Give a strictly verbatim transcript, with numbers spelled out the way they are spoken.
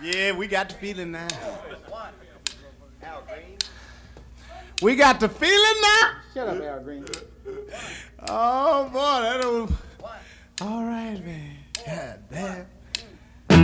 Yeah, we got the feeling now. We got the feeling now. Shut up, Al Green. Oh boy, that old.